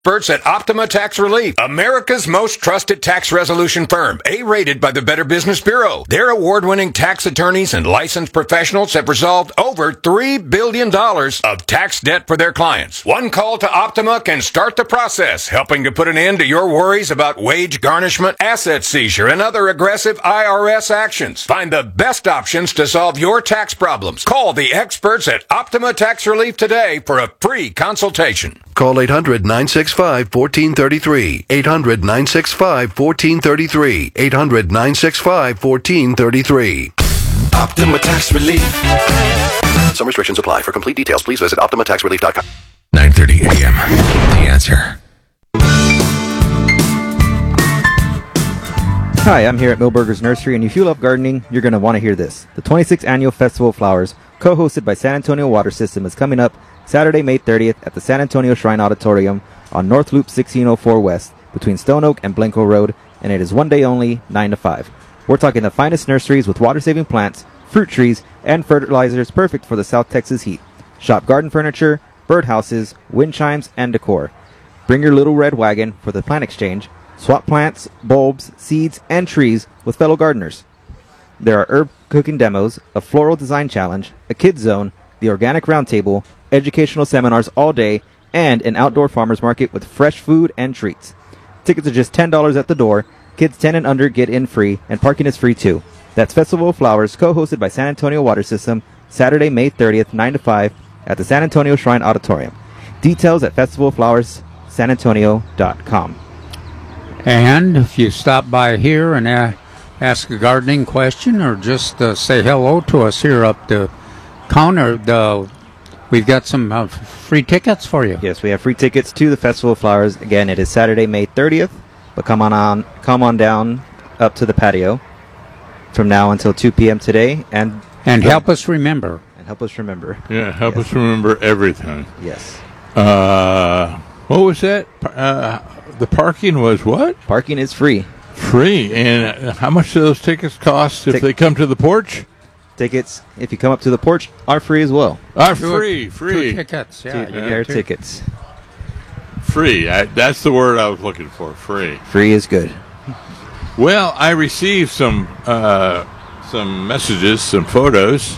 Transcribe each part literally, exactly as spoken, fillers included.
Experts at Optima Tax Relief, America's most trusted tax resolution firm, A-rated by the Better Business Bureau. Their award-winning tax attorneys and licensed professionals have resolved over three billion dollars of tax debt for their clients. One call to Optima can start the process, helping to put an end to your worries about wage garnishment, asset seizure, and other aggressive I R S actions. Find the best options to solve your tax problems. Call the experts at Optima Tax Relief today for a free consultation. Call eight hundred, nine six five, one four three three. eight hundred, nine six five, one four three three. eight hundred, nine six five, one four three three. Optima Tax Relief. Some restrictions apply. For complete details, please visit optima tax relief dot com. nine thirty a.m. The Answer. Hi, I'm here at Milberger's Nursery, and if you love gardening, you're going to want to hear this. The twenty-sixth Annual Festival of Flowers, co-hosted by San Antonio Water System, is coming up Saturday, May thirtieth at the San Antonio Shrine Auditorium on North Loop sixteen oh four West between Stone Oak and Blanco Road, and it is one day only, nine to five. We're talking the finest nurseries with water-saving plants, fruit trees, and fertilizers perfect for the South Texas heat. Shop garden furniture, birdhouses, wind chimes, and decor. Bring your little red wagon for the plant exchange. Swap plants, bulbs, seeds, and trees with fellow gardeners. There are herb cooking demos, a floral design challenge, a kids zone, the organic roundtable, educational seminars all day, and an outdoor farmers market with fresh food and treats. Tickets are just ten dollars at the door. Kids ten and under get in free, and parking is free too. That's Festival of Flowers, co-hosted by San Antonio Water System, Saturday, May thirtieth, nine to five, at the San Antonio Shrine Auditorium. Details at festival of flowers san antonio dot com. And if you stop by here and uh, ask a gardening question or just uh, say hello to us here up the counter, the, we've got some uh, free tickets for you. Yes, we have free tickets to the Festival of Flowers. Again, it is Saturday, May thirtieth, but come on, on come on down up to the patio from now until two p.m. today. And and help us remember. And help us remember. Yeah, help yes. us remember everything. Yes. Uh, what was that? Uh, the parking was what? Parking is free. Free. And how much do those tickets cost if Tic- they come to the porch? Tickets, if you come up to the porch, are free as well. Are free, free. Two tickets, yeah. Two yeah, pair two. tickets. Free. I, that's the word I was looking for. Free. Free is good. Well, I received some uh, some messages, some photos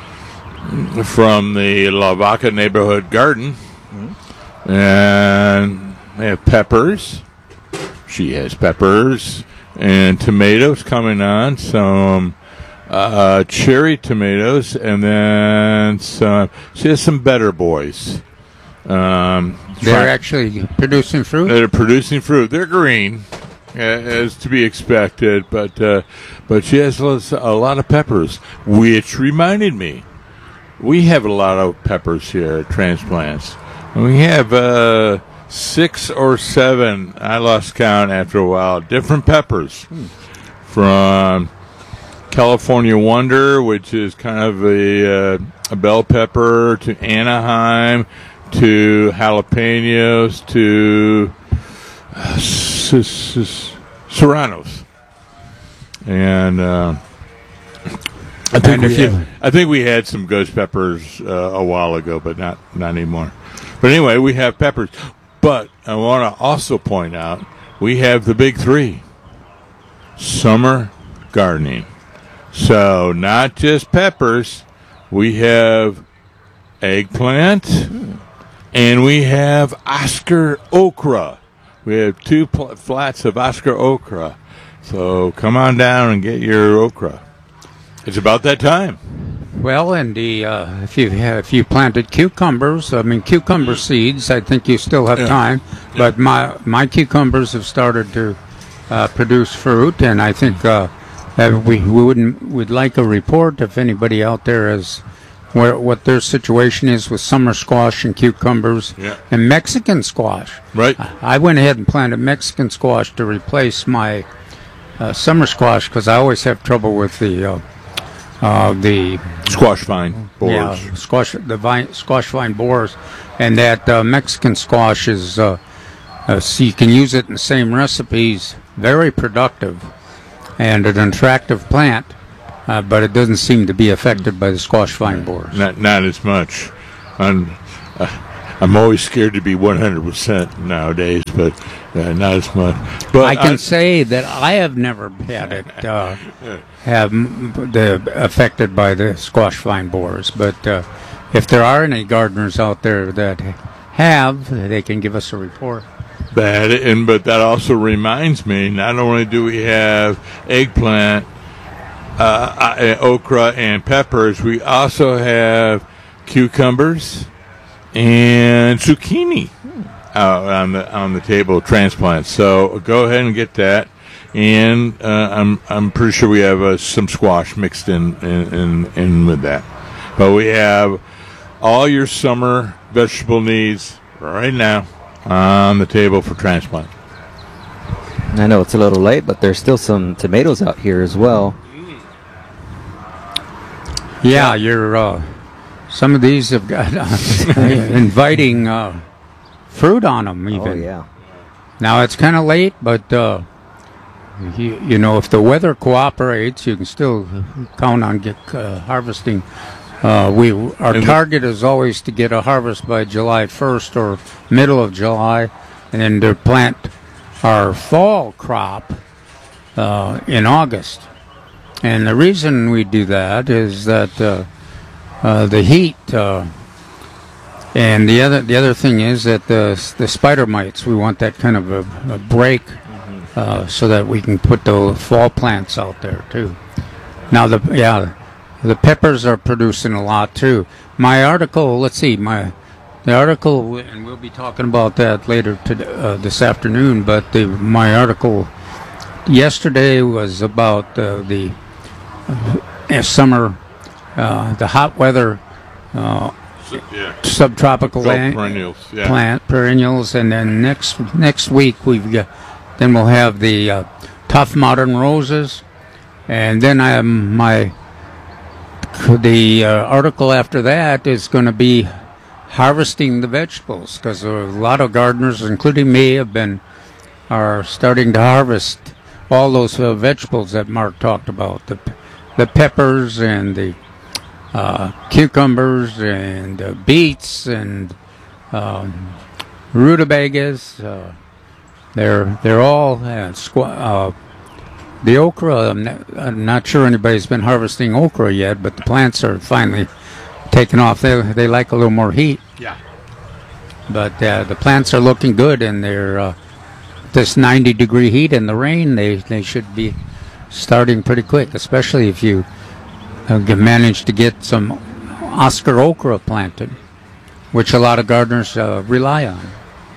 from the La Vaca Neighborhood Garden, mm-hmm. and they have peppers. She has peppers and tomatoes coming on. Some uh, cherry tomatoes, and then some. She has some Better Boys. Um, They're try- actually producing fruit? They're producing fruit. They're green, uh, as to be expected, but uh, but she has a lot of peppers, which reminded me, we have a lot of peppers here at Transplants. We have uh, six or seven, I lost count after a while, different peppers. Hmm. From California Wonder, which is kind of a, uh, a bell pepper, to Anaheim, to jalapenos, to uh, s- s- s- serranos. And uh, I think And we you- had, I think we had some ghost peppers uh, a while ago, but not not anymore. But anyway, we have peppers. But I want to also point out we have the big three: summer gardening. So not just peppers, we have eggplant, mm. and we have Oscar okra. We have two pl- flats of Oscar okra. So come on down and get your okra. It's about that time. Well, and the uh, if you have, if you planted cucumbers, I mean cucumber seeds, I think you still have Yeah. time. But my my cucumbers have started to uh, produce fruit, and I think uh, that we we wouldn't would like a report if anybody out there is where what their situation is with summer squash and cucumbers Yeah. and Mexican squash. Right. I went ahead and planted Mexican squash to replace my uh, summer squash because I always have trouble with the. Uh, Uh, the Squash vine borers. yeah, squash the vine, squash vine borers, and that uh, Mexican squash is uh, uh, so you can use it in the same recipes. Very productive, and an attractive plant, uh, but it doesn't seem to be affected by the squash vine borers. Not not as much. And uh, I'm always scared to be one hundred percent nowadays, but uh, not as much. But I can I, say that I have never had it uh, have the affected by the squash vine borers. But uh, if there are any gardeners out there that have, they can give us a report. That and but that also reminds me. Not only do we have eggplant, uh, uh, okra, and peppers, we also have cucumbers and zucchini out on the on the table of transplants. So go ahead and get that. And uh, I'm I'm pretty sure we have uh, some squash mixed in, in in in with that. But we have all your summer vegetable needs right now on the table for transplant. I know it's a little late, but there's still some tomatoes out here as well. Yeah, you're. Uh, some of these have got uh, inviting uh, fruit on them. Even. Oh yeah. Now it's kind of late, but uh, you, you know, if the weather cooperates, you can still count on get uh, harvesting. Uh, we our target is always to get a harvest by July first or middle of July, and then to plant our fall crop uh, in August. And the reason we do that is that uh, uh, the heat, uh, and the other the other thing is that the the spider mites. We want that kind of a, a break, uh, so that we can put the fall plants out there too. Now the yeah. The peppers are producing a lot too. My article, let's see, my the article, and we'll be talking about that later today, uh, this afternoon. But the my article yesterday was about uh, the uh, summer, uh, the hot weather, uh, yeah. subtropical land, perennials, yeah. plant perennials, and then next next week we've got, then we'll have the uh, tough modern roses, and then I have my. The uh, article after that is going to be harvesting the vegetables, because a lot of gardeners, including me, have been are starting to harvest all those uh, vegetables that Mark talked about, the the peppers and the uh, cucumbers and uh, beets and um, rutabagas. Uh, they're they're all uh, squ- uh, The okra, I'm not, I'm not sure anybody's been harvesting okra yet, but the plants are finally taking off. They they like a little more heat. Yeah. But uh, the plants are looking good, and they're uh, this ninety degree heat and the rain. They they should be starting pretty quick, especially if you uh, manage to get some Oscar okra planted, which a lot of gardeners uh, rely on.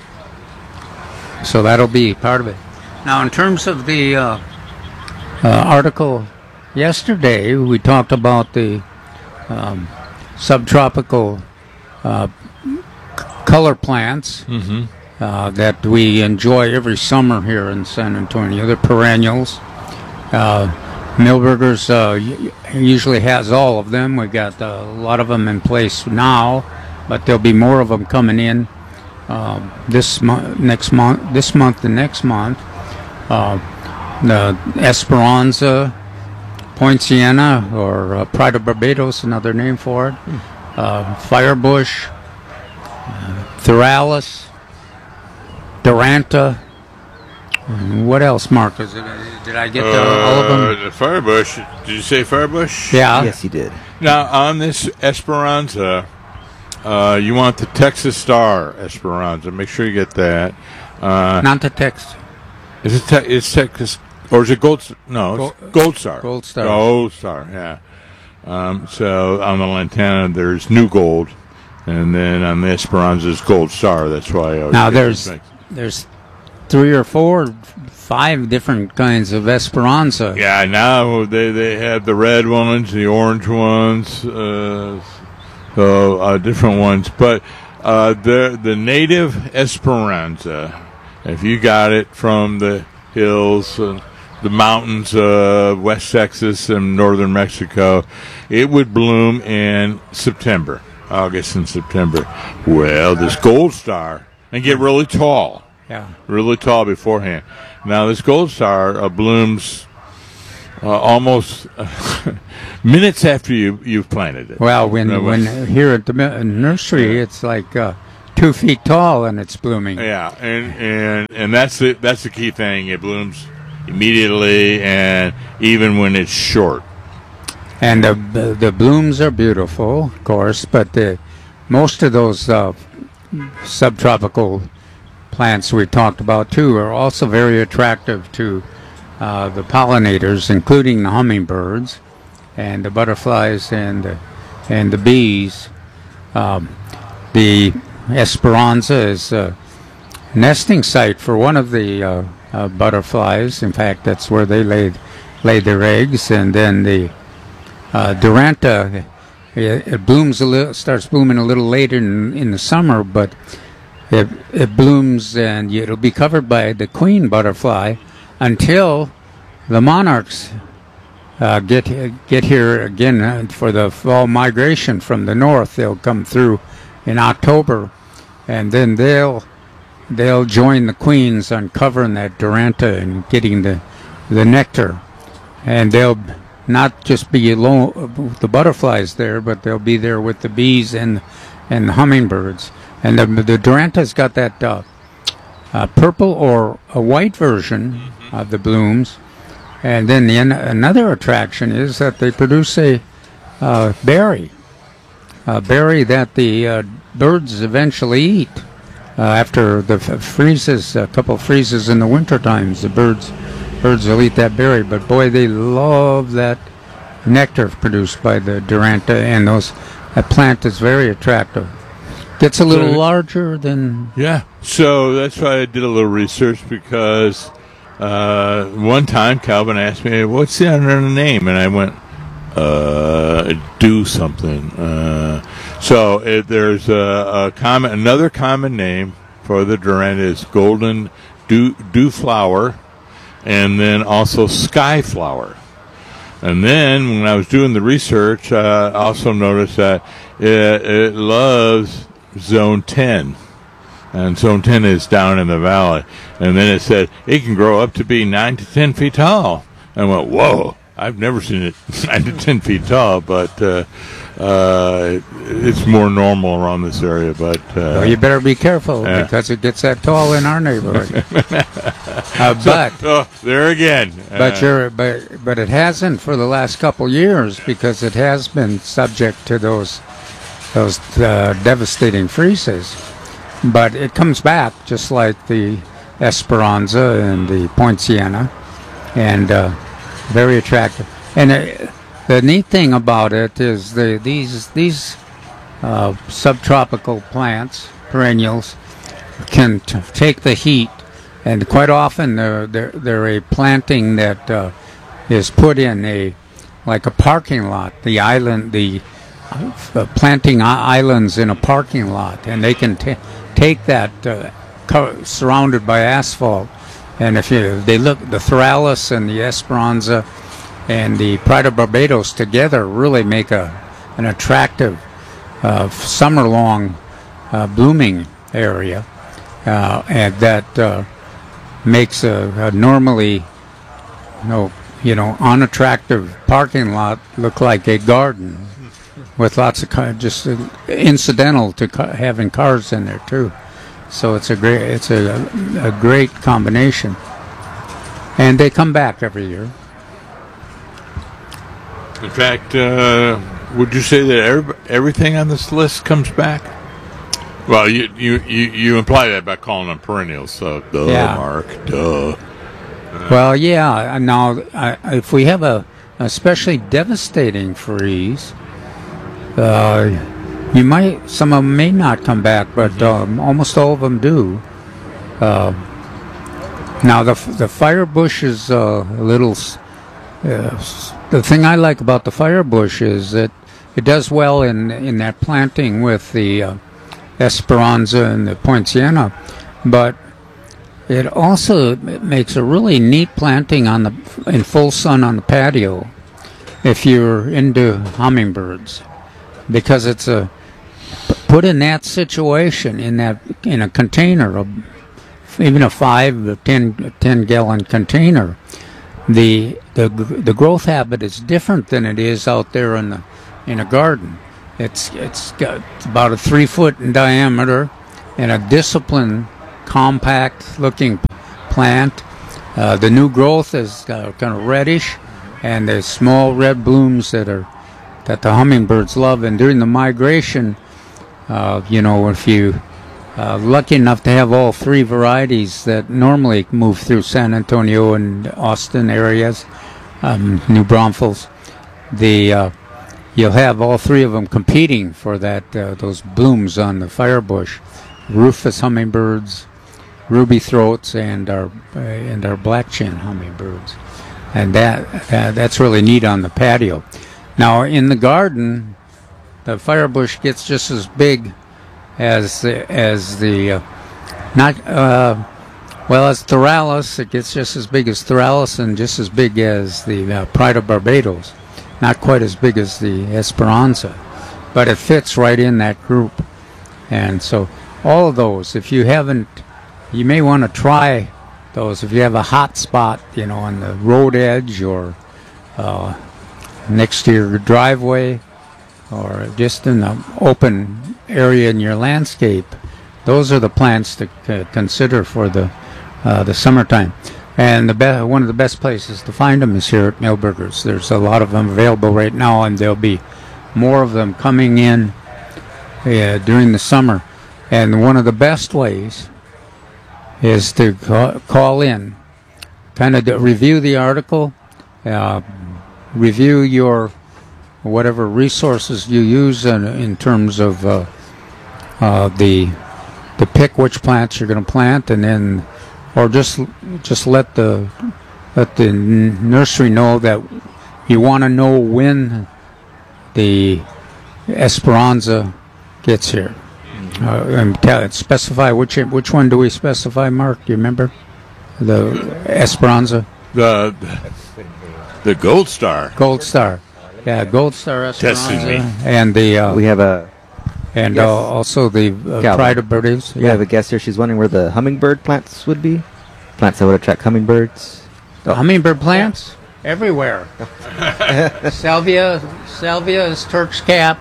So that'll be part of it. Now, in terms of the uh, Uh, article yesterday, we talked about the um, subtropical uh, color plants mm-hmm. uh, that we enjoy every summer here in San Antonio. They're perennials. Uh, Milberger's uh, usually has all of them. We've got a lot of them in place now, but there'll be more of them coming in uh, this month, next month, this month, and next month. Uh, The Esperanza, Poinciana, or uh, Pride of Barbados, another name for it. Uh, Firebush, uh, Theralis, Duranta. And what else, Mark? Is it, did I get the, uh, all of them? The Firebush. Did you say Firebush? Yeah. Yes, you did. Now, on this Esperanza, uh, you want the Texas Star Esperanza. Make sure you get that. Uh, Not the text. Is it te- it's Texas, or is it Gold? No, it's Gold, Gold Star. Gold Star. Gold Star. Yeah. Um, so on the Lantana, there's New Gold, and then on the Esperanza is Gold Star. That's why I always Now get there's these things. there's three or four, five different kinds of Esperanza. Yeah, now they they have the red ones, the orange ones, uh, so uh, different ones. But uh, the the native Esperanza, if you got it from the hills and the mountains of West Texas and northern Mexico, it would bloom in September, August and September. Well, this Gold Star, and get really tall. Yeah. Really tall beforehand. Now, this Gold Star uh, blooms uh, almost uh, minutes after you, you've planted it. Well, when Uh, when here at the mi- nursery, it's like uh, two feet tall and it's blooming. Yeah, and and and that's the that's the key thing. It blooms immediately, and even when it's short. And the the, the blooms are beautiful, of course, but the most of those uh, subtropical plants we talked about too are also very attractive to uh, the pollinators, including the hummingbirds and the butterflies and the, and the bees. Um, the Esperanza is a nesting site for one of the uh, uh, butterflies. In fact, that's where they laid lay their eggs. And then the uh, Duranta, it, it blooms a little, starts blooming a little later in, in the summer, but it it blooms and it'll be covered by the queen butterfly until the monarchs uh, get get here again uh, for the fall migration from the north. They'll come through in October, and then they'll they'll join the queens on covering that Duranta and getting the the nectar, and they'll not just be alone with the butterflies there, but they'll be there with the bees and and the hummingbirds. And the, the Duranta's got that uh, uh, purple or a white version of the blooms. And then the, another attraction is that they produce a uh, berry, a berry that the uh, birds eventually eat uh, after the f- freezes, a couple of freezes in the winter times. The birds birds will eat that berry, but boy, they love that nectar produced by the Duranta, and those that plant is very attractive. Gets a little so, larger than... Yeah, so that's why I did a little research, because uh, one time Calvin asked me, what's the other name? And I went, uh, do something. Uh, so it, there's a, a common, another common name for the Duranta is golden dew, dew flower, and then also sky flower. And then when I was doing the research, I also noticed that it, it loves Zone ten, and Zone ten is down in the valley. And then it said it can grow up to be nine to ten feet tall. I went, whoa! I've never seen it nine to ten feet tall, but uh, uh, it's more normal around this area. But uh, well, you better be careful yeah. because it gets that tall in our neighborhood. uh, but so, oh, there again. But uh, you're but but it hasn't for the last couple years, because it has been subject to those. those uh, devastating freezes. But it comes back just like the Esperanza and the Poinciana, and uh, very attractive. And uh, the neat thing about it is the, these these uh, subtropical plants, perennials, can t- take the heat, and quite often they're, they're, they're a planting that uh, is put in a like a parking lot, the island, the Uh, planting islands in a parking lot, and they can t- take that uh, co- surrounded by asphalt. And if you they look, the Thralis and the Esperanza and the Pride of Barbados together really make a an attractive uh, summer-long uh, blooming area, uh, and that uh, makes a, a normally no you know unattractive parking lot look like a garden. With lots of cars, just uh, incidental to ca- having cars in there too, so it's a great it's a a great combination, and they come back every year. In fact, uh, would you say that every, everything on this list comes back? Well, you you, you, you imply that by calling them perennials, so duh, Yeah. Mark, duh. Well, yeah. Now, I, if we have a especially devastating freeze. Uh, you might, some of them may not come back, but um, almost all of them do. Uh, now, the the firebush is uh, a little. Uh, the thing I like about the firebush is that it does well in in that planting with the uh, Esperanza and the Poinciana, but it also makes a really neat planting on the in full sun on the patio if you're into hummingbirds. Because it's a put in that situation in that in a container, a, even a five, ten, ten gallon container, the the the growth habit is different than it is out there in the in a garden. It's it's got about a three foot in diameter, and a disciplined, compact-looking plant. Uh, the new growth is uh, kind of reddish, and there's small red blooms that are that the hummingbirds love. And during the migration, uh, you know, if you uh, lucky enough to have all three varieties that normally move through San Antonio and Austin areas, um, New Braunfels, the uh, you'll have all three of them competing for that uh, those blooms on the firebush. Rufous hummingbirds, ruby throats, and our uh, and our black chin hummingbirds, and that, that that's really neat on the patio. Now in the garden, the firebush gets just as big as the, as the uh, not uh, well as Thryallis. It gets just as big as Thryallis and just as big as the uh, Pride of Barbados. Not quite as big as the Esperanza, but it fits right in that group. And so all of those, if you haven't, you may want to try those if you have a hot spot, you know, on the road edge or uh, next to your driveway or just in the open area in your landscape. Those are the plants to c- consider for the uh, the summertime. And the be- one of the best places to find them is here at Milberger's. There's a lot of them available right now, and there'll be more of them coming in uh, during the summer. And one of the best ways is to ca- call in, kind of review the article, uh, review your whatever resources you use in, in terms of uh, uh, the to pick which plants you're going to plant, and then or just just let the let the nursery know that you want to know when the Esperanza gets here. Uh, and tell, specify which which one do we specify, Mark? Do you remember the Esperanza? The the Gold Star. Gold Star, yeah, Gold Star Esperanza, Testing me. and the uh, We have a and yes. uh, also the uh, Calvin. Pride of Birdies. we have a guest here. She's wondering where the hummingbird plants would be. Plants that would attract hummingbirds. The hummingbird plants everywhere. Salvia, Salvia is Turk's cap.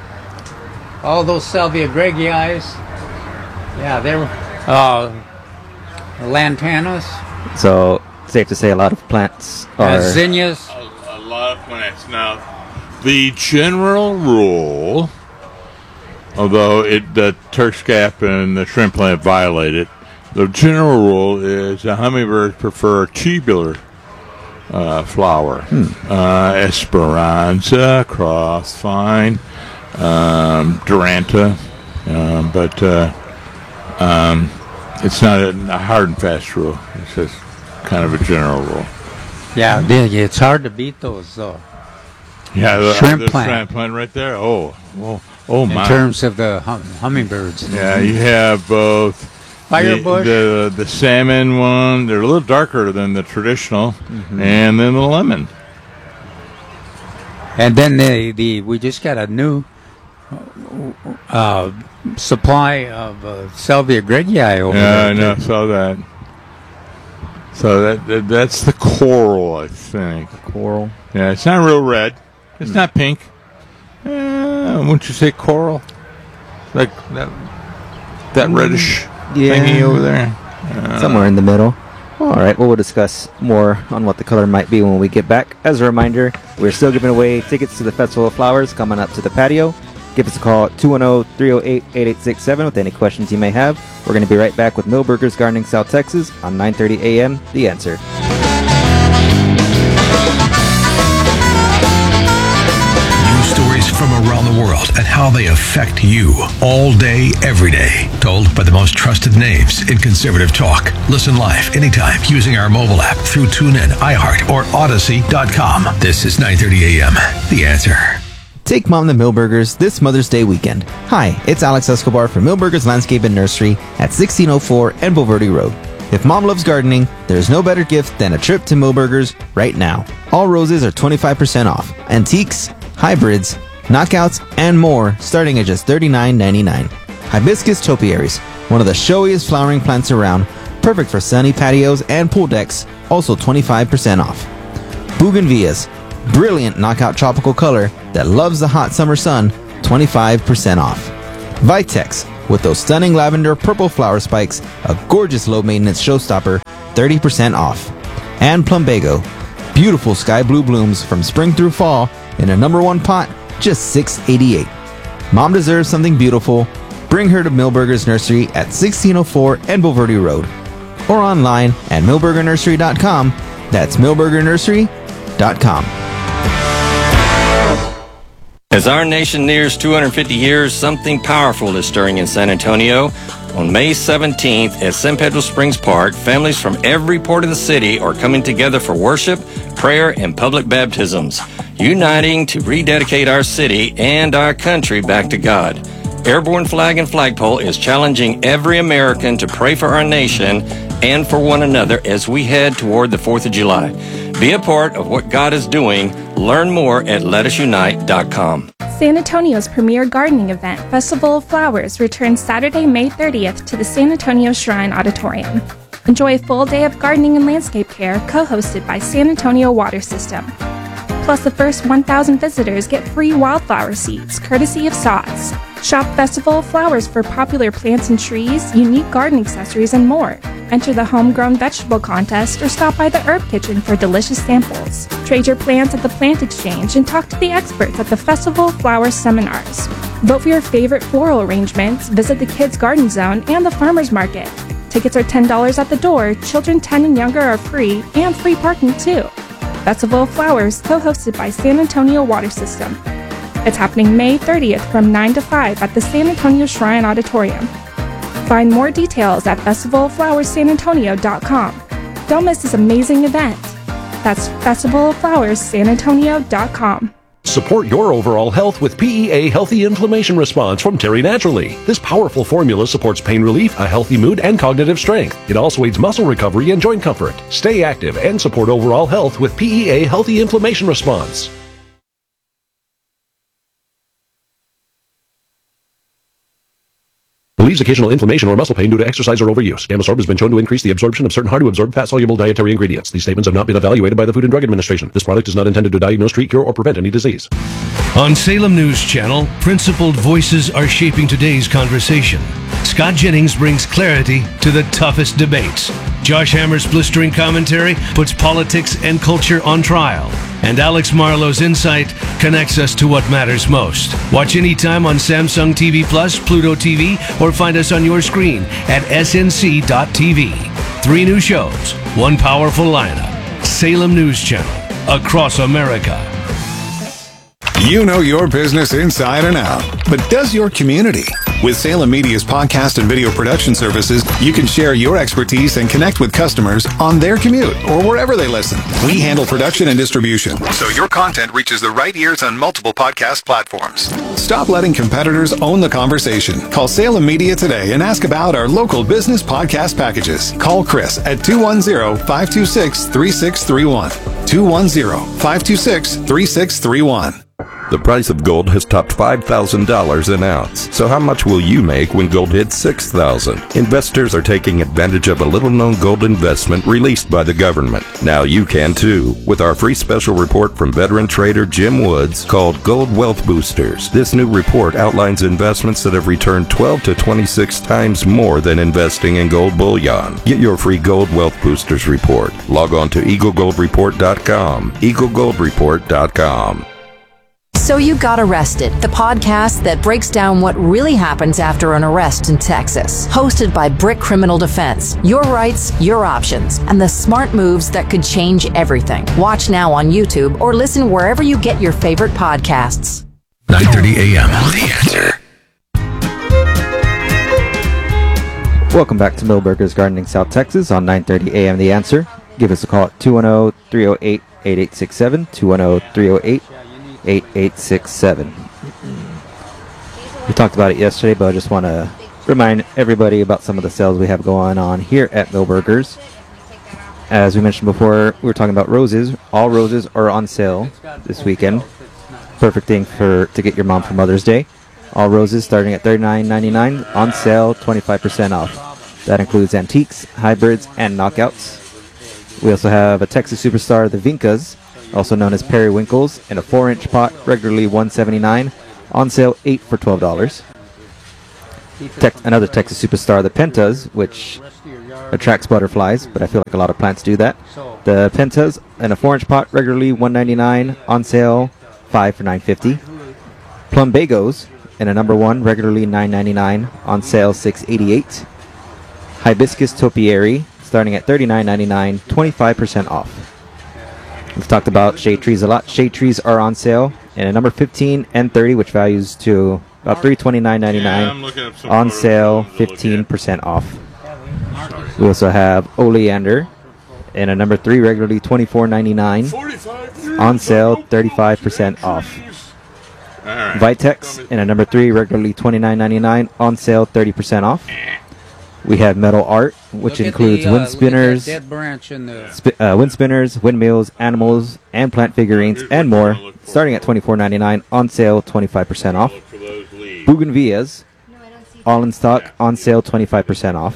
All those Salvia gregii. Yeah, they're uh, lantanas, So safe to say a lot of plants are. uh, zinnias. A, a lot of plants. Now, the general rule, although it the Turk's cap and the shrimp plant violate it, the general rule is the hummingbirds prefer tubular uh, flower. Hmm. Uh, Esperanza, Crossvine, um, Duranta, um, but uh, um, it's not a, a hard and fast rule. It's just kind of a general rule. Yeah, they- it's hard to beat those though. Yeah, the Shrimp the plant. shrimp plant right there. Oh, oh, oh In my! terms of the hum- hummingbirds. Yeah, you have both. Firebush. The, the the salmon one, they're a little darker than the traditional, Mm-hmm. and then the lemon. And then the, the we just got a new uh, supply of uh, Salvia gregii over Yeah, there. I know, too. saw that. So that, that that's the coral, I think. Coral. Yeah, it's not real red. It's not pink. Uh, wouldn't you say coral? Like that that reddish Yeah. thingy over there. Somewhere in the middle. All right, well, we'll discuss more on what the color might be when we get back. As a reminder, we're still giving away tickets to the Festival of Flowers coming up to the patio. Give us a call at two one zero, three zero eight, eight eight six seven with any questions you may have. We're going to be right back with Milberger's Gardening South Texas on nine thirty a.m. The Answer. News stories from around the world and how they affect you all day, every day. Told by the most trusted names in conservative talk. Listen live anytime using our mobile app through TuneIn, iHeart, or Odyssey dot com. This is nine thirty a.m. The Answer. Take Mom to Milberger's this Mother's Day weekend. Hi, it's Alex Escobar from Milberger's Landscape and Nursery at sixteen oh four Envo Verde Road. If Mom loves gardening, there's no better gift than a trip to Milberger's right now. All roses are twenty-five percent off. Antiques, hybrids, knockouts, and more starting at just thirty-nine ninety-nine. Hibiscus topiaries, one of the showiest flowering plants around, perfect for sunny patios and pool decks, also twenty-five percent off. Bougainvilleas, brilliant knockout tropical color that loves the hot summer sun, twenty-five percent off. Vitex, With those stunning lavender purple flower spikes, a gorgeous low-maintenance showstopper, thirty percent off. And Plumbago, beautiful sky blue blooms from spring through fall in a number one pot, just six dollars and eighty-eight cents. Mom deserves something beautiful. Bring her to Millburgers Nursery at sixteen oh four Enville Verde Road. Or online at millburger nursery dot com. That's millburger nursery dot com. As our nation nears two hundred fifty years, something powerful is stirring in San Antonio. On May seventeenth at San Pedro Springs Park, families from every port of the city are coming together for worship, prayer, and public baptisms, uniting to rededicate our city and our country back to God. Airborne Flag and Flagpole is challenging every American to pray for our nation and for one another as we head toward the fourth of July. Be a part of what God is doing. Learn more at let us unite dot com. San Antonio's premier gardening event, Festival of Flowers, returns Saturday, May thirtieth to the San Antonio Shrine Auditorium. Enjoy a full day of gardening and landscape care co-hosted by San Antonio Water System. Plus, the first one thousand visitors get free wildflower seeds, courtesy of Sods. Shop Festival of Flowers for popular plants and trees, unique garden accessories, and more. Enter the homegrown vegetable contest or stop by the herb kitchen for delicious samples. Trade your plants at the Plant Exchange and talk to the experts at the Festival of Flowers seminars. Vote for your favorite floral arrangements, visit the Kids Garden Zone and the Farmers Market. Tickets are ten dollars at the door, children ten and younger are free, and free parking too. Festival of Flowers, co-hosted by San Antonio Water System. It's happening May thirtieth from nine to five at the San Antonio Shrine Auditorium. Find more details at festival of flowers san antonio dot com. Don't miss this amazing event. That's festival of flowers san antonio dot com. Support your overall health with P E A Healthy Inflammation Response from Terry Naturally. This powerful formula supports pain relief, a healthy mood, and cognitive strength. It also aids muscle recovery and joint comfort. Stay active and support overall health with P E A Healthy Inflammation Response. Relieves occasional inflammation or muscle pain due to exercise or overuse. Gamosorb has been shown to increase the absorption of certain hard-to-absorb fat-soluble dietary ingredients. These statements have not been evaluated by the Food and Drug Administration. This product is not intended to diagnose, treat, cure, or prevent any disease. On Salem News Channel, principled voices are shaping today's conversation. Scott Jennings brings clarity to the toughest debates. Josh Hammer's blistering commentary puts politics and culture on trial. And Alex Marlowe's insight connects us to what matters most. Watch anytime on Samsung T V Plus, Pluto T V, or find us on your screen at S N C dot T V. Three new shows, one powerful lineup. Salem News Channel, across America. You know your business inside and out, but does your community? With Salem Media's podcast and video production services, you can share your expertise and connect with customers on their commute or wherever they listen. We handle production and distribution, so your content reaches the right ears on multiple podcast platforms. Stop letting competitors own the conversation. Call Salem Media today and ask about our local business podcast packages. Call Chris at two one zero, five two six, three six three one. two one zero, five two six, three six three one. The price of gold has topped five thousand dollars an ounce. So how much will you make when gold hits six thousand dollars? Investors are taking advantage of a little-known gold investment released by the government. Now you can too, with our free special report from veteran trader Jim Woods called Gold Wealth Boosters. This new report outlines investments that have returned twelve to twenty-six times more than investing in gold bullion. Get your free Gold Wealth Boosters report. Log on to eagle gold report dot com. eagle gold report dot com. So You Got Arrested, the podcast that breaks down what really happens after an arrest in Texas. Hosted by Brick Criminal Defense. Your rights, your options, and the smart moves that could change everything. Watch now on YouTube or listen wherever you get your favorite podcasts. nine thirty a.m. The Answer. Welcome back to Millburgers Gardening South Texas on nine thirty a.m. The Answer. Give us a call at two one zero, three zero eight, eight eight six seven, two one zero, three zero eight, eight eight six seven. We talked about it yesterday, but I just want to remind everybody about some of the sales we have going on here at Millburgers. As we mentioned before, we were talking about roses. All roses are on sale this weekend. Perfect thing for to get your mom for Mother's Day. All roses starting at thirty-nine ninety-nine, on sale twenty-five percent off. That includes antiques, hybrids, and knockouts. We also have a Texas Superstar, the Vincas, also known as periwinkles, in a four inch pot, regularly one seventy-nine, on sale eight for twelve dollars. Tex- another Texas superstar, the Pentas, which attracts butterflies, but I feel like a lot of plants do that. The Pentas in a four-inch pot, regularly one ninety-nine, on sale five for nine fifty. Plumbagos in a number one, regularly nine ninety-nine, on sale six eighty-eight. Hibiscus topiary, starting at thirty-nine ninety-nine, twenty-five percent off. We've talked about shade trees a lot. Shade trees are on sale in a number fifteen and thirty, which values to about three twenty-nine ninety-nine, yeah, on sale fifteen percent off. We also have oleander in a number three, regularly twenty-four ninety-nine, on sale thirty-five percent off. Right. Vitex in a number three, regularly twenty-nine ninety-nine, on sale thirty percent off. We have metal art, which Look includes at the, uh, wind spinners, look at that dead branch in the sp- uh, wind spinners, windmills, animals, and plant figurines, and more, starting at twenty-four ninety-nine, on sale twenty-five percent off. Bougainvilleas, all in stock, on sale twenty-five percent off.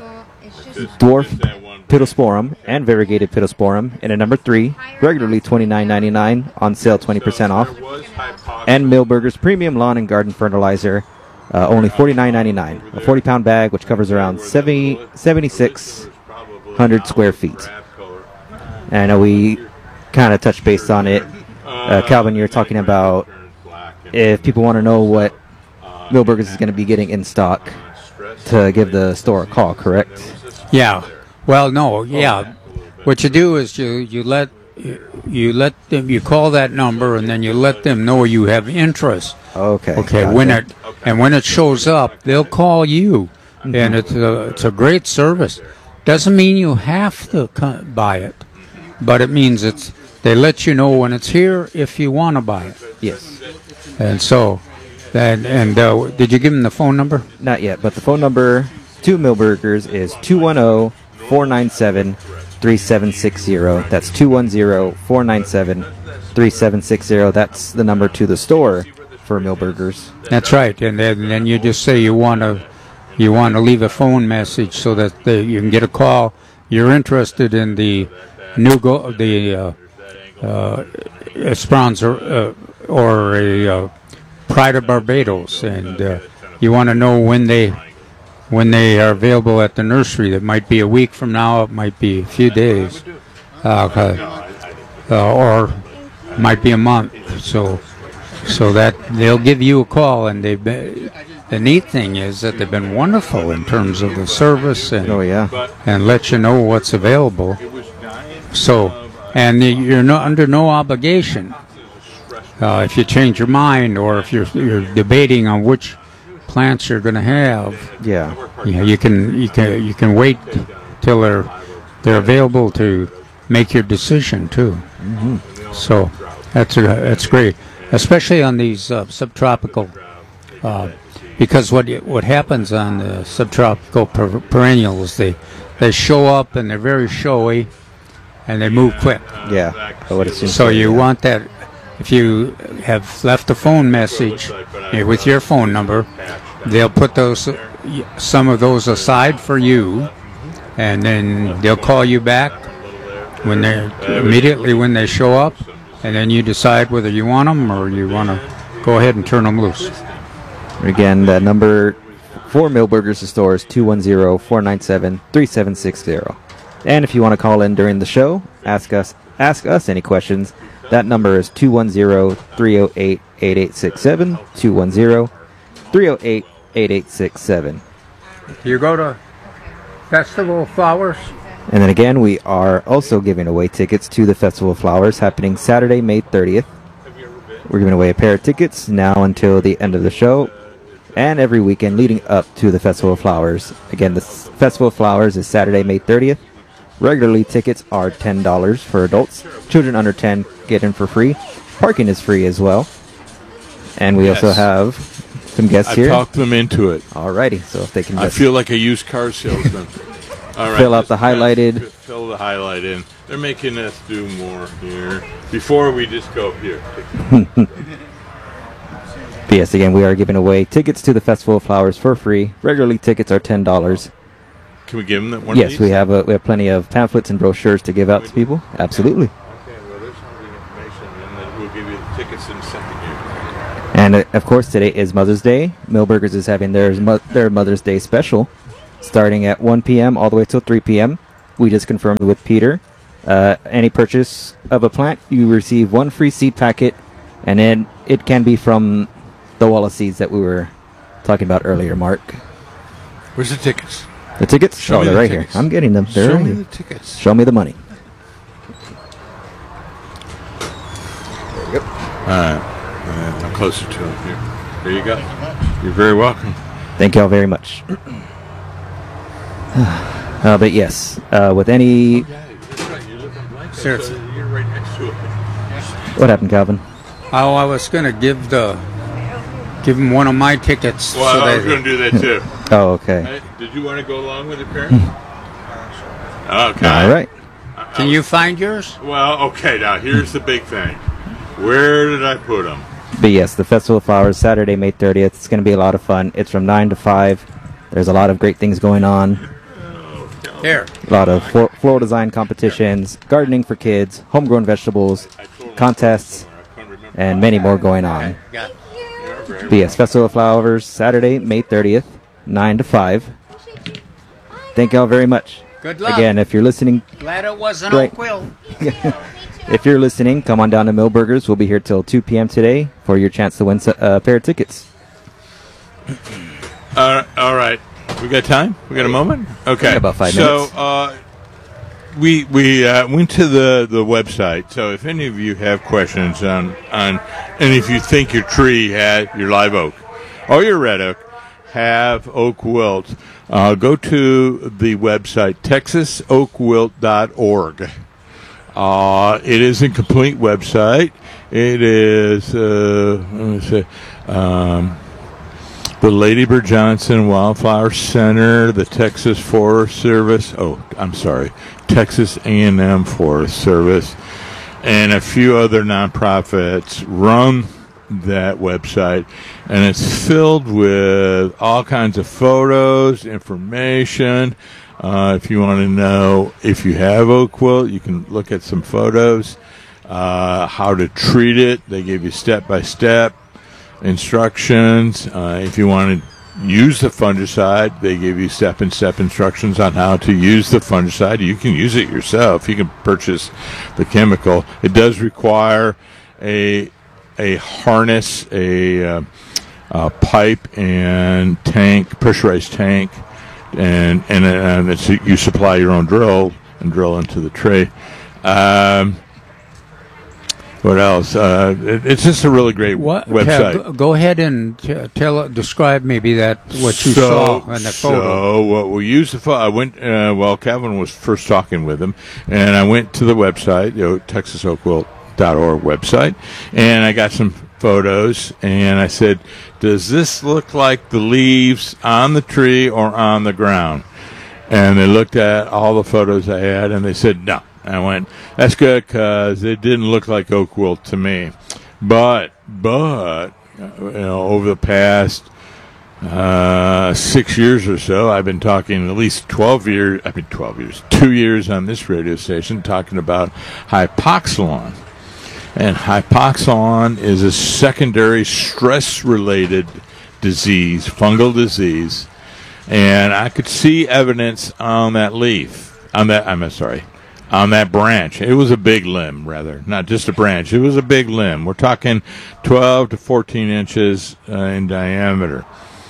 Dwarf Pittosporum and variegated Pittosporum in a number three, regularly twenty-nine ninety-nine, on sale twenty percent off. And Millburgers Premium Lawn and Garden Fertilizer, uh, only forty-nine ninety-nine, a forty pound bag which covers around seventy, seventy-six hundred square feet. And I know we kind of touched base on it. Uh, Calvin, you're talking about if people want to know what Millburgers is going to be getting in stock, to give the store a call, correct? Yeah. Well, no. Yeah. What you do is you you let you let them you call that number and then you let them know you have interest. Okay. Okay. Gotcha. When it and when it shows up, they'll call you, mm-hmm. and it's a it's a great service. Doesn't mean you have to co- buy it, but it means it's they let you know when it's here if you want to buy it. Yes. And so. And, and uh, did you give them the phone number? Not yet, but the phone number to Millburgers is two one zero, four nine seven, three seven six zero. That's two one zero, four nine seven, three seven six zero. That's the number to the store for Millburgers. That's right, and then, and then you just say you want to you want to leave a phone message so that they, you can get a call. You're interested in the new go the uh, uh, Esperanza uh, or a uh, Pride of Barbados, and uh, you want to know when they when they are available at the nursery. That might be a week from now, it might be a few days, uh, uh, or might be a month. So, so that they'll give you a call, and they've been, the neat thing is that they've been wonderful in terms of the service, and oh yeah, and let you know what's available. So, and you're no, under no obligation. Uh, if you change your mind, or if you're you're debating on which plants you're going to have, yeah, you know, you can you can you can wait till they're they're available to make your decision too. Mm-hmm. So that's a, that's great, especially on these uh, subtropical, uh, because what what happens on the subtropical per- perennials, they they show up and they're very showy, and they move quick. Yeah, I would assume so. so, You yeah. want that. If you have left a phone message uh, with your phone number, they'll put those uh, some of those aside for you, and then they'll call you back when they immediately when they show up, and then you decide whether you want them or you want to go ahead and turn them loose. Again, that number for Millburgers the store is two one zero, four nine seven, three seven six zero. And if you want to call in during the show, ask us ask us any questions. That number is two one zero, three zero eight, eight eight six seven, two one zero, three zero eight, eight eight six seven. You go to Festival of Flowers? And then again, we are also giving away tickets to the Festival of Flowers happening Saturday, May thirtieth. We're giving away a pair of tickets now until the end of the show, and every weekend leading up to the Festival of Flowers. Again, the Festival of Flowers is Saturday, May thirtieth. Regularly, tickets are ten dollars for adults. Children under ten get in for free. Parking is free as well. And we Yes. also have some guests I've here. talked them into it. Alrighty, so if they can I just feel like a used car salesman. All right, fill out just the highlighted. Fill the highlight in. They're making us do more here. Before we just go here. But yes, again, we are giving away tickets to the Festival of Flowers for free. Regularly, tickets are ten dollars. Can we give them that one? Yes, of we these? have a, we have plenty of pamphlets and brochures to give out to people. Absolutely. Okay, well, there's some of the information, and then we'll give you the tickets in a second here. And uh, of course, today is Mother's Day. Millburgers is having their mo- their Mother's Day special, starting at one p.m. all the way till three p.m. We just confirmed with Peter. Uh, any purchase of a plant, you receive one free seed packet, and then it can be from the wall of seeds that we were talking about earlier, Mark. Where's the tickets? The tickets? Show oh, me they're the right tickets. here. I'm getting them. They're Show right me here. the tickets. Show me the money. There you go. All right. Uh, I'm closer to it. Here. There you go. You're very welcome. Thank y'all very much. uh, but yes, uh, with any... Seriously. You're right next to it. What happened, Calvin? Oh, I was going to give the give him one of my tickets. Well, so I was that- going to do that too. Oh, okay. Hey, did you want to go along with it, Perry? Okay. All right. Can you find yours? Well, okay. Now here's the big thing. Where did I put them? But yes, the Festival of Flowers, Saturday, May thirtieth. It's going to be a lot of fun. It's from nine to five. There's a lot of great things going on. Here. A lot of flo- floral design competitions, gardening for kids, homegrown vegetables, contests, and many more going on. But yes, Festival of Flowers, Saturday, May thirtieth, nine to five. Thank y'all very much. Good luck. Again, if you're listening, Glad it wasn't Great. Oak Will. if you're listening, come on down to Millburgers. We'll be here till two p.m. today for your chance to win s- a pair of tickets. Uh, all right. We got time? We got a moment? Okay. About five so, minutes. uh, we we uh, went to the, the website. So if any of you have questions on, on and if you think your tree had your live oak or your red oak have oak wilt, uh, go to the website texas oak wilt dot org. Uh, it is a complete website. It is uh, let me see, um, the Lady Bird Johnson Wildflower Center, the Texas Forest Service. Oh, I'm sorry, Texas A and M Forest Service, and a few other nonprofits run that website, and it's filled with all kinds of photos, information. Uh, if you want to know if you have oak wilt, you can look at some photos. Uh, how to treat it, they give you step by step instructions. Uh, if you want to use the fungicide, they give you step-and-step instructions on how to use the fungicide. You can use it yourself. You can purchase the chemical. It does require a a harness, a, uh, a pipe and tank, pressurized tank, and and, and it's, you supply your own drill and drill into the tree. Um, What else? Uh, it, it's just a really great What? website. Go, go ahead and t- tell, describe maybe that what you so, saw in the photo. So what we used the photo. I went. Uh, well, Kevin was first talking with him, and I went to the website, you know, texas oak wilt dot org website, and I got some photos, and I said, "Does this look like the leaves on the tree or on the ground?" And they looked at all the photos I had, and they said, "No." I went, that's good, because it didn't look like oak wilt to me. But, but, you know, over the past uh, six years or so, I've been talking at least twelve years, I mean twelve years, two years on this radio station, talking about hypoxylon. And hypoxylon is a secondary stress-related disease, fungal disease. And I could see evidence on that leaf, on that, I'm sorry, on that branch. It was a big limb, rather, not just a branch. It was a big limb. We're talking twelve to fourteen inches uh, in diameter.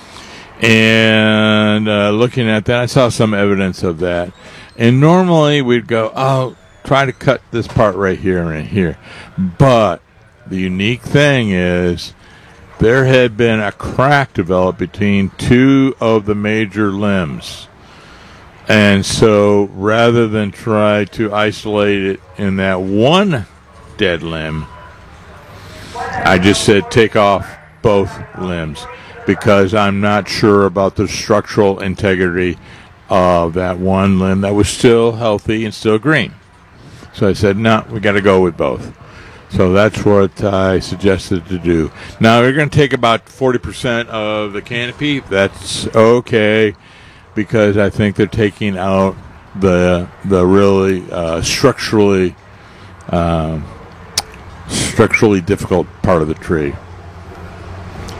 And uh, looking at that, I saw some evidence of that. And normally we'd go, oh, try to cut this part right here and here. But the unique thing is there had been a crack developed between two of the major limbs. And so rather than try to isolate it in that one dead limb, I just said take off both limbs, because I'm not sure about the structural integrity of that one limb that was still healthy and still green. So I said, no, we got to go with both. So that's what I suggested to do. Now, we're going to take about forty percent of the canopy. That's okay, because I think they're taking out the the really uh, structurally um, structurally difficult part of the tree.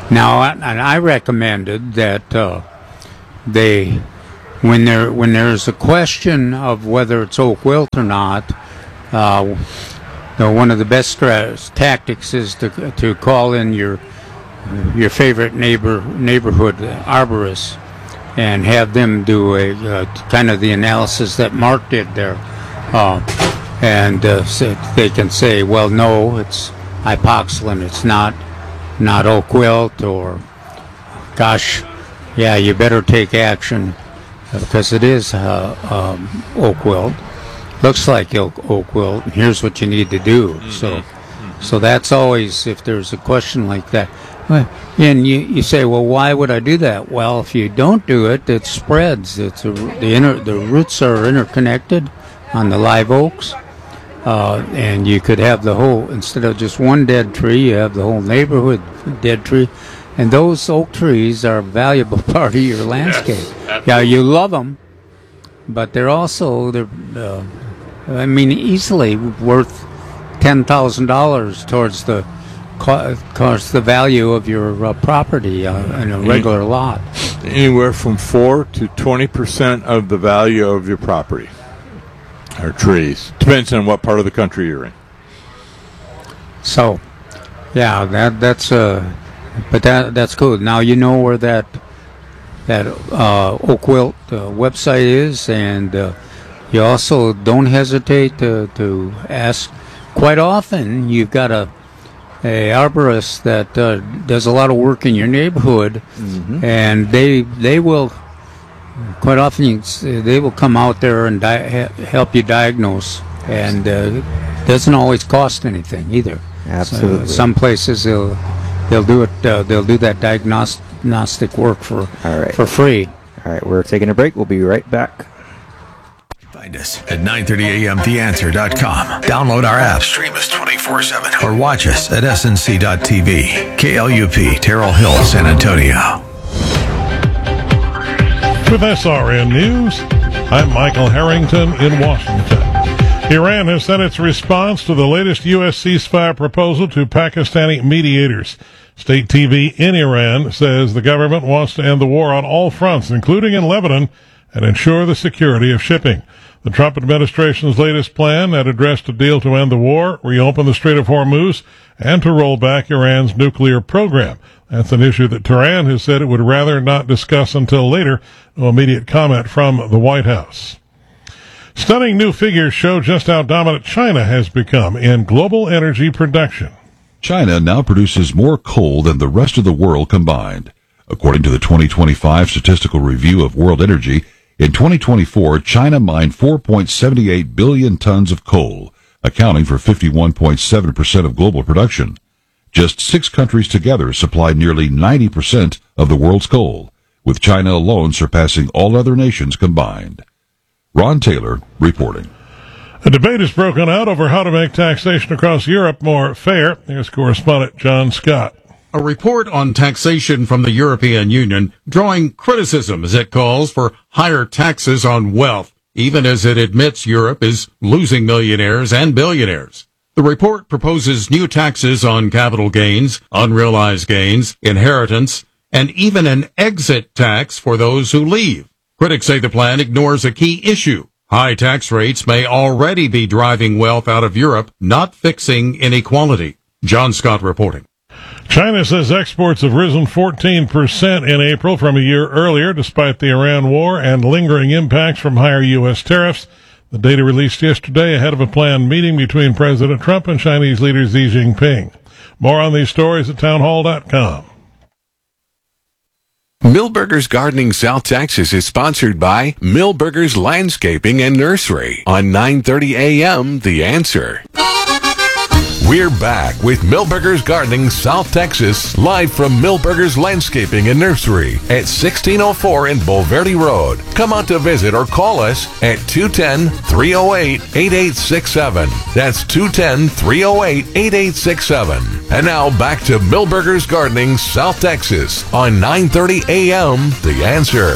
Now, and I recommended that uh, they, when there when there's a question of whether it's oak wilt or not, uh, you know, one of the best stra- tactics is to to call in your your favorite neighbor neighborhood arborist and have them do a uh, kind of the analysis that Mark did there, uh, and uh, so they can say, well, no, it's hypoxylon, it's not. Not oak wilt, or gosh, yeah, you better take action because it is uh, um, oak wilt. Looks like oak, oak wilt. And here's what you need to do. Mm-hmm. So, mm-hmm. so that's always if there's a question like that, and you, you say, well, why would I do that? Well, if you don't do it, it spreads. It's a, the inner the roots are interconnected on the live oaks. Uh, and you could have the whole, instead of just one dead tree, you have the whole neighborhood dead tree. And those oak trees are a valuable part of your landscape. Yes, yeah, you love them, but they're also, they're, uh, I mean, easily worth ten thousand dollars towards the cost, the value of your uh, property uh, in a regular Any, lot. Anywhere from four to twenty percent of the value of your property. Or trees. Depends on what part of the country you're in. So, yeah, that that's uh, but that that's cool. Now you know where that that uh, oak wilt uh, website is, and uh, you also don't hesitate to to ask. Quite often, you've got a a arborist that uh, does a lot of work in your neighborhood, mm-hmm. and they they will. Quite often, you, they will come out there and di- help you diagnose, and uh, it doesn't always cost anything either. Absolutely. So some places they'll they'll do it. Uh, they'll do that diagnostic work for All right. for free. All right, we're taking a break. We'll be right back. Find us at nine thirty a m the answer dot com. Download our app, stream us twenty-four seven, or watch us at S N C dot T V. K L U P, Terrell Hill, San Antonio. With S R N News, I'm Michael Harrington in Washington. Iran has sent its response to the latest U S ceasefire proposal to Pakistani mediators. State T V in Iran says the government wants to end the war on all fronts, including in Lebanon, and ensure the security of shipping. The Trump administration's latest plan that addressed a deal to end the war, reopen the Strait of Hormuz, and to roll back Iran's nuclear program. That's an issue that Tehran has said it would rather not discuss until later. No immediate comment from the White House. Stunning new figures show just how dominant China has become in global energy production. China now produces more coal than the rest of the world combined. According to the twenty twenty-five Statistical Review of World Energy, in twenty twenty-four, China mined four point seven eight billion tons of coal, accounting for fifty-one point seven percent of global production. Just six countries together supply nearly ninety percent of the world's coal, with China alone surpassing all other nations combined. Ron Taylor reporting. A debate has broken out over how to make taxation across Europe more fair. Here's correspondent John Scott. A report on taxation from the European Union drawing criticism as it calls for higher taxes on wealth, even as it admits Europe is losing millionaires and billionaires. The report proposes new taxes on capital gains, unrealized gains, inheritance, and even an exit tax for those who leave. Critics say the plan ignores a key issue. High tax rates may already be driving wealth out of Europe, not fixing inequality. John Scott reporting. China says exports have risen fourteen percent in April from a year earlier, despite the Iran war and lingering impacts from higher U S tariffs. The data released yesterday ahead of a planned meeting between President Trump and Chinese leader Xi Jinping. More on these stories at townhall dot com. Milberger's Gardening South Texas is sponsored by Milberger's Landscaping and Nursery on nine thirty a m The Answer. We're back with Milberger's Gardening South Texas, live from Milberger's Landscaping and Nursery at sixteen oh four in Bulverde Road. Come out to visit or call us at two one zero, three oh eight, eight eight six seven. That's two one zero, three oh eight, eight eight six seven. And now back to Milberger's Gardening South Texas on nine thirty a m The Answer.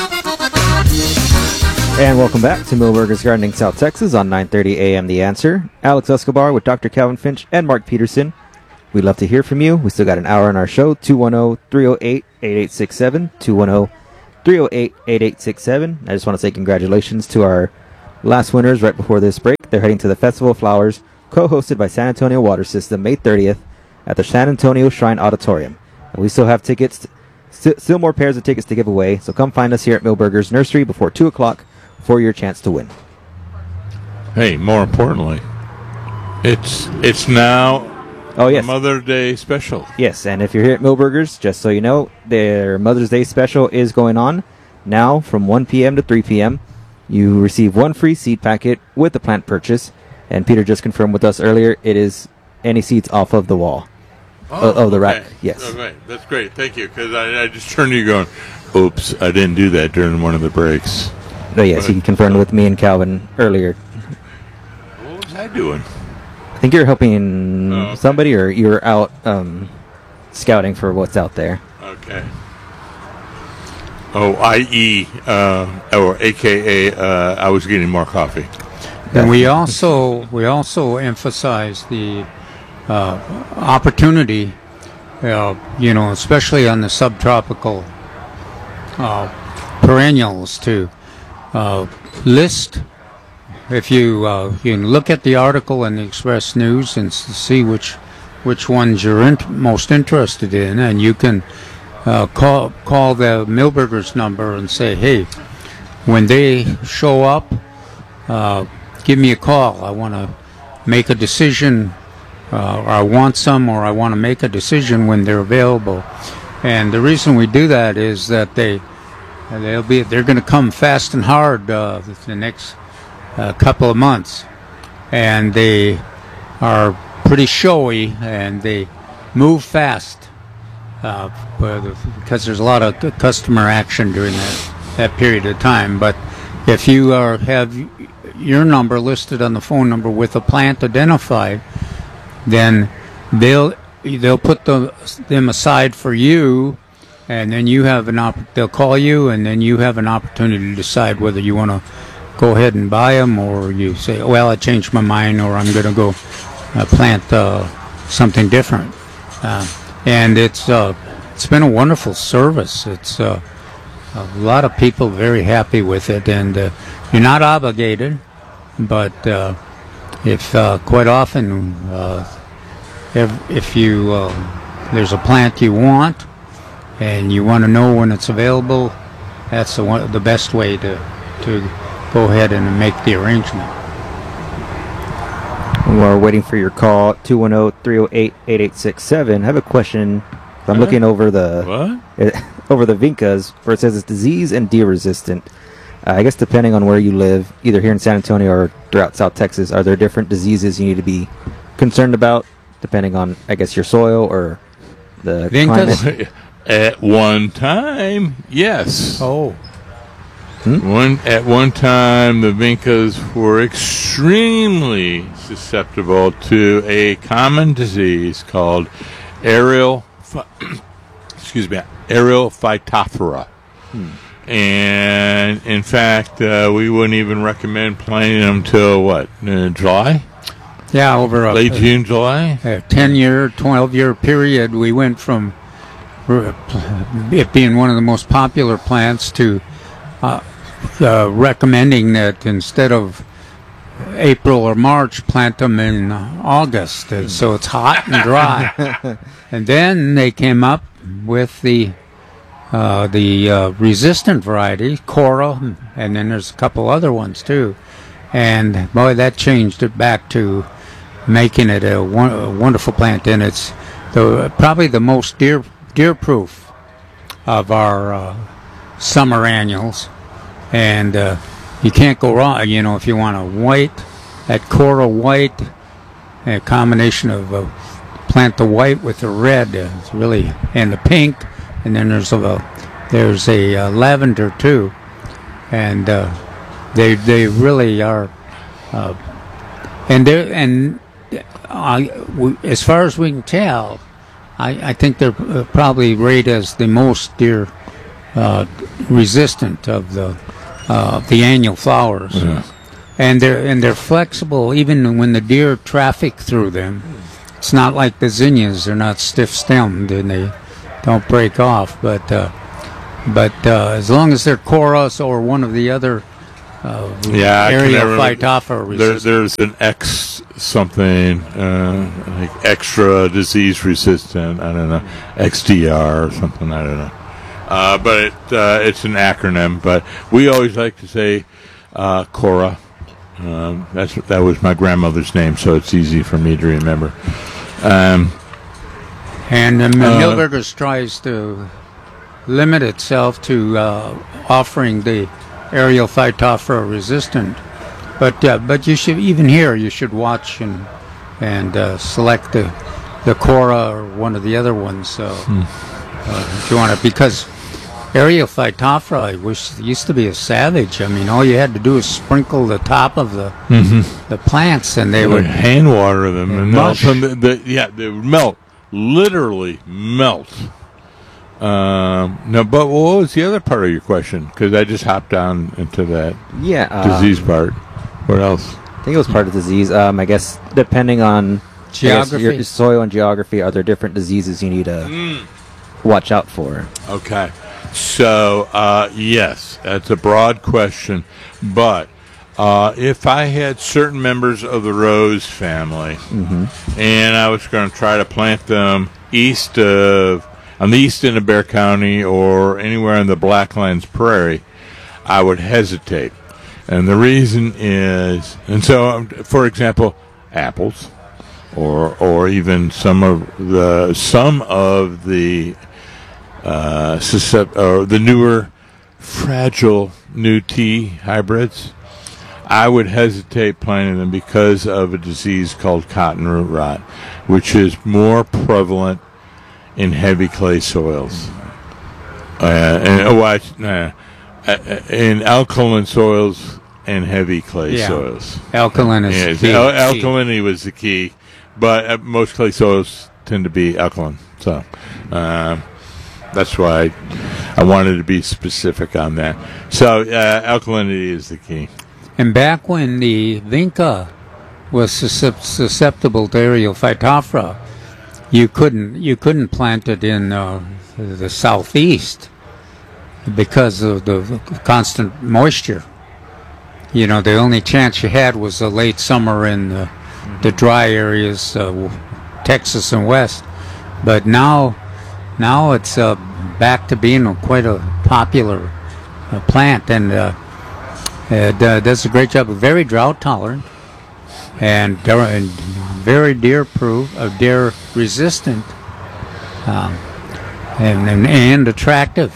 And welcome back to Milberger's Gardening South Texas on nine thirty a m The Answer. Alex Escobar with Doctor Calvin Finch and Mark Peterson. We'd love to hear from you. We still got an hour on our show. two one zero, three zero eight, eight eight six seven. two one zero, three zero eight, eight eight six seven. I just want to say congratulations to our last winners right before this break. They're heading to the Festival of Flowers, co-hosted by San Antonio Water System, May thirtieth at the San Antonio Shrine Auditorium. And we still have tickets, st- still more pairs of tickets to give away. So come find us here at Millburgers Nursery before two o'clock for your chance to win. Hey, more importantly, it's it's now oh yes Mother's Day special. Yes, and if you're here at Millburgers, just so you know, their Mother's Day special is going on now from one p.m. to three p.m. You receive one free seed packet with the plant purchase, and Peter just confirmed with us earlier it is any seeds off of the wall. Oh, of the okay. rack. Yes. Oh, right. That's great. Thank you. Because I, I just turned to you going, oops, I didn't do that during one of the breaks. Oh, yes, he confirmed with me and Calvin earlier. What was I doing? I think you're helping Oh, okay. somebody, or you're out um, scouting for what's out there. Okay. Oh, I E, uh, or A K A, uh, I was getting more coffee. And we also we also emphasize the uh, opportunity, uh, you know, especially on the subtropical uh, perennials, to uh, list. If you uh, you can look at the article in the Express News and s- see which which ones you're int- most interested in, and you can uh, call call the Millburgers number and say, hey, when they show up, uh, give me a call. I want to make a decision, uh, or I want some, or I want to make a decision when they're available. And the reason we do that is that they they'll be they're going to come fast and hard uh, the next uh, couple of months, and they are pretty showy and they move fast uh, because there's a lot of customer action during that that period of time. But if you are have your number listed on the phone number with a plant identified, then they'll they'll put the, them aside for you, and then you have an opp- they'll call you, and then you have an opportunity to decide whether you want to go ahead and buy them, or you say, well, I changed my mind, or I'm going to go uh, plant uh, something different. Uh, and it's uh, it's been a wonderful service. It's uh, a lot of people very happy with it, and uh, you're not obligated, but uh, if uh, quite often uh, if, if you uh, there's a plant you want and you want to know when it's available, that's the one, the best way to to go ahead and make the arrangement. We're waiting for your call, two one zero, three zero eight, eight eight six seven. I have a question. I'm Huh? looking over the over the Vincas, where it says it's disease and deer resistant. Uh, I guess depending on where you live, either here in San Antonio or throughout South Texas, are there different diseases you need to be concerned about, depending on, I guess, your soil or the Vincas? climate? At one time, yes. Oh. One at one time, the Vincas were extremely susceptible to a common disease called aerial, phy- excuse me, aerial phytophthora. Hmm. And in fact, uh, we wouldn't even recommend planting them till what, uh, July? Yeah, over a late June, July. A ten-year, twelve-year period, we went from r- it being one of the most popular plants to uh, uh, recommending that instead of April or March, plant them in uh, August, uh, so it's hot and dry. And then they came up with the uh, the uh, resistant variety, Cora, and then there's a couple other ones too. And boy, that changed it back to making it a, won- a wonderful plant. And it's the probably the most deer deer proof of our uh, summer annuals. And uh, you can't go wrong. You know, if you want a white, that Cora white, a combination of uh, plant the white with the red, uh, it's really, and the pink, and then there's a there's a uh, lavender too, and uh, they they really are, uh, and they and uh, we, as far as we can tell, I, I think they're uh, probably rated as the most deer uh, resistant of the uh, the annual flowers. Yeah. And they're and they're flexible even when the deer traffic through them. it's not like the zinnias; they're not stiff-stemmed and they don't break off. But uh, but uh, as long as they're chorus or one of the other uh, Yeah, I can aerial never- phytophthora there, resistant. there's an X something, uh, like extra disease resistant. I don't know, X D R or something. I don't know. Uh, but it, uh, it's an acronym. But we always like to say uh, Cora. Um, that's that was my grandmother's name, so it's easy for me to remember. Um, And um, Uh, Milberger's tries to limit itself to uh, offering the aerial phytophthora resistant, but uh, but you should even here you should watch and and uh, select the the Cora or one of the other ones uh, uh, if you want to, because aerial phytophthora was used to be a savage. I mean, all you had to do is sprinkle the top of the Mhm. the plants, and they They would would hand water them, and all of mush. a sudden, the, the, yeah, they would melt, literally melt. Um, no, but what was the other part of your question? Because I just hopped down into that Yeah, uh, disease part. What else? I think it was part of disease. Um, I guess depending on I guess, Geography. your soil and geography, are there different diseases you need to Mm. watch out for? Okay. So, uh, yes, that's a broad question. But uh, if I had certain members of the rose family Mhm. and I was going to try to plant them east of, on the east end of Bear County or anywhere in the Blacklands Prairie, I would hesitate. And the reason is, and so, um, for example, apples, or or even some of the some of the uh, suscept- or the newer fragile new tea hybrids, I would hesitate planting them because of a disease called cotton root rot, which is more prevalent in heavy clay soils. Uh, and oh, I, nah, uh, in alkaline soils and heavy clay Yeah. soils. Alkaline is Yes, key. al- alkalinity was the key, but uh, most clay soils tend to be alkaline. So uh, that's why I, I wanted to be specific on that. So uh, alkalinity is the key. And back when the vinca was suscep- susceptible to aerial phytophthora, you couldn't you couldn't plant it in uh, the southeast because of the constant moisture. You know, the only chance you had was the late summer in the, the dry areas, uh, Texas and West. But now, now it's uh, back to being a, quite a popular uh, plant, and uh, it uh, does a great job. Very drought tolerant, and, uh, and very deer proof, uh, deer resistant, um, and, and and attractive.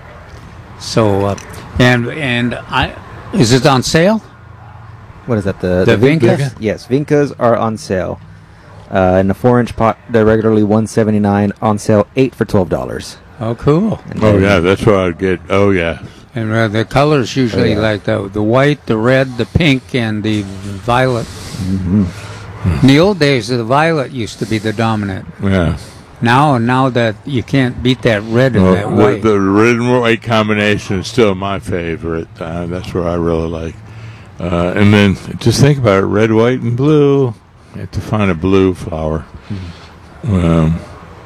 So, uh, and and I. Is it on sale? What is that? The, The Vincas? Vinca? Yes, Vincas are on sale. Uh, in the four-inch pot, they're regularly one seventy nine. On sale, eight for twelve dollars. Oh, cool. Oh yeah, that's what I'd get. Oh yeah. And uh, the colors usually Oh, yeah. like the the white, the red, the pink, and the violet. Mm-hmm. In the old days, the violet used to be the dominant. Yeah. Now, now that you can't beat that red and Well, that the, white. the red and white combination is still my favorite. Uh, that's what I really like. Uh, and then just think about it: red, white, and blue. You have to find a blue flower. Um,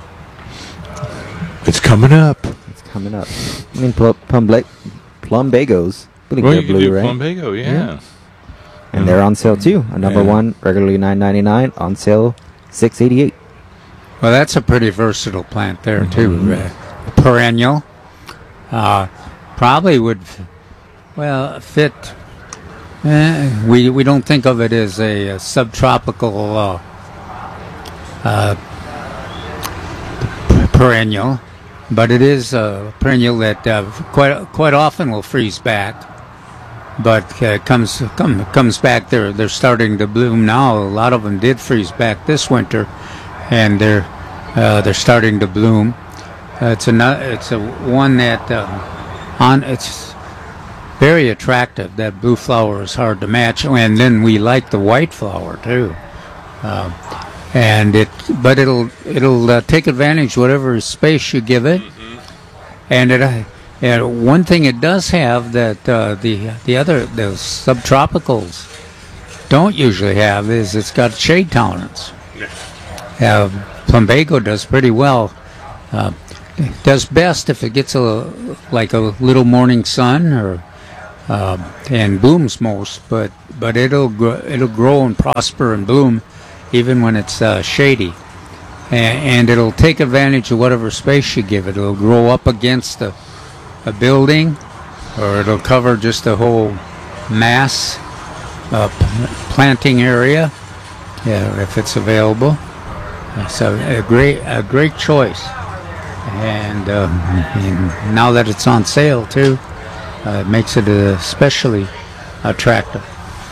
it's coming up. It's coming up. I mean, plum, plum, plumbagos. I believe Well, they're you can blue, do right? plumbago, yeah. And they're on sale too. A number Yeah. one, regularly nine ninety nine. On sale, six eighty eight. Well, that's a pretty versatile plant there too. Mm-hmm. Uh, perennial, uh, probably would, well, fit. Eh, we we don't think of it as a, uh subtropical uh, uh, perennial, but it is a perennial that uh, quite quite often will freeze back, but uh, comes come, comes back. They're they're starting to bloom now. A lot of them did freeze back this winter, and they're uh, they're starting to bloom. Uh, it's a nu- it's a one that uh, on it's very attractive. That blue flower is hard to match, and then we like the white flower too. Um, and it, but it'll it'll uh, take advantage whatever space you give it. And it, uh, and one thing it does have that uh, the the other the subtropicals don't usually have is it's got shade tolerance. uh, plumbago does pretty well. Uh, does best if it gets a like a little morning sun, or uh, and blooms most. But but it'll grow, it'll grow and prosper and bloom even when it's uh, shady, and, and it'll take advantage of whatever space you give it. It'll grow up against a, a building, or it'll cover just a whole mass uh, p- planting area, yeah, if it's available. So a great a great choice, and, uh, and now that it's on sale too, uh, it makes it especially attractive.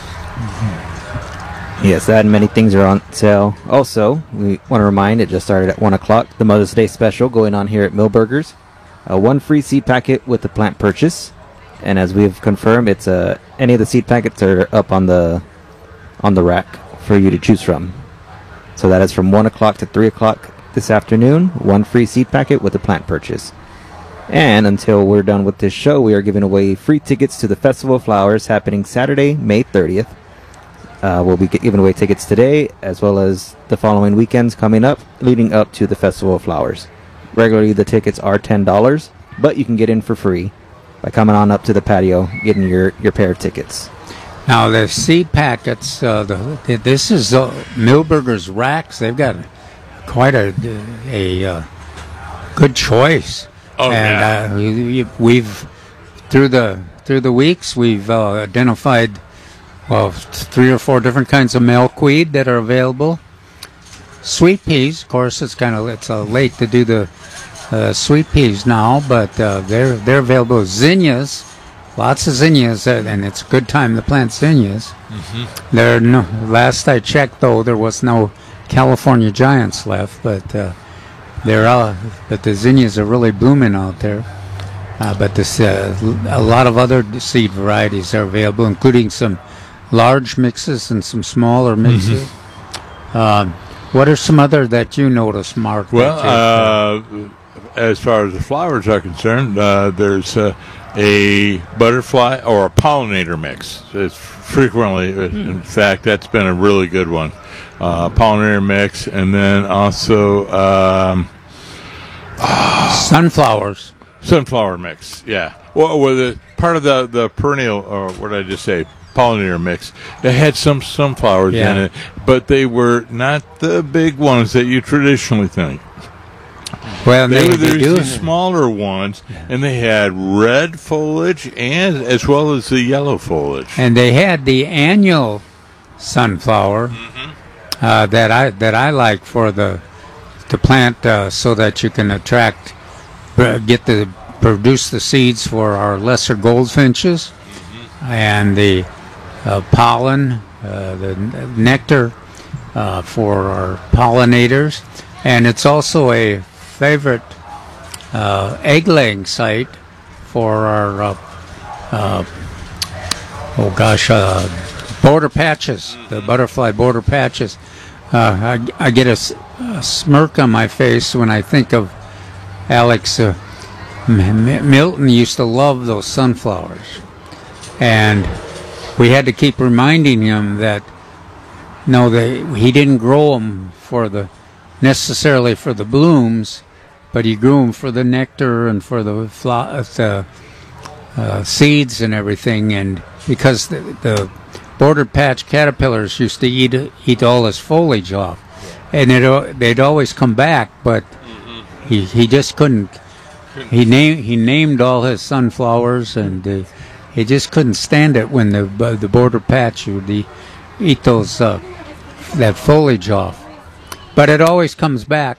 Yes, that and many things are on sale. Also, we want to remind it just started at one o'clock, the Mother's Day special going on here at Millburgers. Uh, one free seed packet with the plant purchase. And as we've confirmed, it's uh, any of the seed packets are up on the on the rack for you to choose from. So that is from one o'clock to three o'clock this afternoon. One free seed packet with the plant purchase. And until we're done with this show, we are giving away free tickets to the Festival of Flowers happening Saturday, May thirtieth. Uh, we'll be giving away tickets today, as well as the following weekends coming up, leading up to the Festival of Flowers. Regularly, the tickets are ten dollars, but you can get in for free by coming on up to the patio, getting your, your pair of tickets. Now, the seed packets, uh, the, this is uh, Millburgers racks. They've got quite a, a uh, good choice. Oh, and, uh, we, we've, through the through the weeks, we've uh, identified, well, three or four different kinds of milkweed that are available. Sweet peas, of course, it's kind of it's uh, late to do the uh, sweet peas now, but uh, they're they're available. Zinnias, lots of zinnias, uh, and it's a good time to plant zinnias. Mm-hmm. There, are no, last I checked, though, there was no California giants left, but uh, there are. But the zinnias are really blooming out there. Uh, but this, uh, a lot of other seed varieties are available, including some large mixes and some smaller mixes. Mm-hmm. Um, what are some other that you notice, Mark? Well, uh, as far as the flowers are concerned, uh, there's uh, a butterfly or a pollinator mix. It's frequently, mm. in fact, that's been a really good one. Uh, pollinator mix, and then also um, sunflowers. Sunflower mix, yeah. Well, well the part of the, the perennial, or what did I just say? Pollinator mix. It had some sunflowers yeah. in it, but they were not the big ones that you traditionally think. Well, they, they, were they do. the smaller ones, yeah. and they had red foliage and as well as the yellow foliage. And they had the annual sunflower mm-hmm. uh, that I that I like for the to plant uh, so that you can attract, uh, get the produce the seeds for our lesser goldfinches, mm-hmm. and the uh, pollen, uh, the nectar uh, for our pollinators, and it's also a favorite uh, egg-laying site for our uh, uh, oh gosh uh, border patches, the butterfly border patches. Uh, I, I get a, a smirk on my face when I think of Alex uh, M- Milton used to love those sunflowers, and we had to keep reminding him that no, they, he didn't grow them for the necessarily for the blooms, but he grew them for the nectar and for the, fla- the uh, seeds and everything. And because the, the border patch caterpillars used to eat eat all his foliage off, and it, they'd always come back, but mm-hmm. he he just couldn't. He named he named all his sunflowers, and uh, he just couldn't stand it when the the border patch would eat those uh, that foliage off. But it always comes back,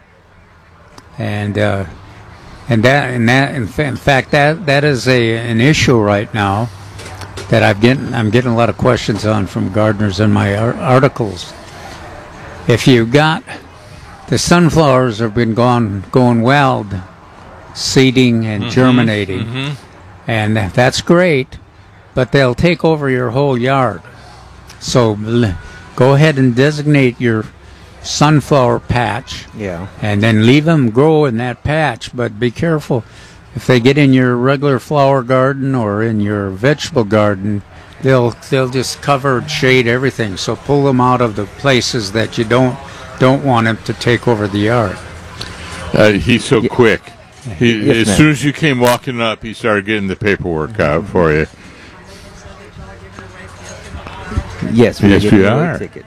and uh, and that and that in, fa- in fact that that is a an issue right now that I've getting I'm getting a lot of questions on from gardeners in my ar- articles. If you got the sunflowers have been gone going well, seeding and mm-hmm, germinating, mm-hmm. and that's great, but they'll take over your whole yard. So l- go ahead and designate your sunflower patch, yeah, and then leave them grow in that patch. But be careful if they get in your regular flower garden or in your vegetable garden, they'll they'll just cover and shade everything. So pull them out of the places that you don't don't want him to take over the yard. Uh, he's so y- quick. He, yes, as ma'am. soon as you came walking up, he started getting the paperwork out for you. Yes, yes, we are. are. Ticket.